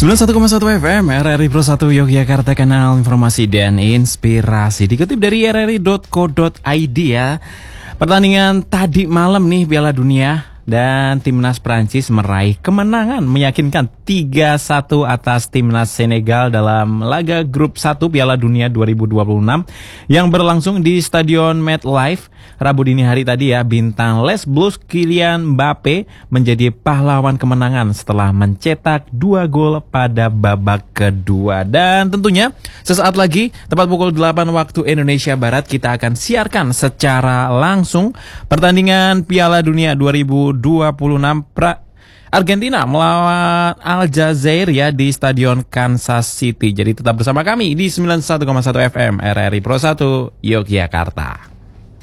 91,1 FM RRI Pro 1 Yogyakarta, kanal informasi dan inspirasi. Dikutip dari rri.co.id ya. Pertandingan tadi malam nih Piala Dunia dan timnas Prancis meraih kemenangan meyakinkan 3-1 atas timnas Senegal dalam laga grup 1 Piala Dunia 2026 yang berlangsung di Stadion MetLife Rabu dini hari tadi ya. Bintang Les Bleus Kylian Mbappe menjadi pahlawan kemenangan setelah mencetak 2 gol pada babak kedua. Dan tentunya sesaat lagi tepat pukul 8 waktu Indonesia Barat kita akan siarkan secara langsung pertandingan Piala Dunia 2026 Argentina melawan Aljazair ya di Stadion Kansas City. Jadi tetap bersama kami di 91,1 FM RRI Pro 1 Yogyakarta.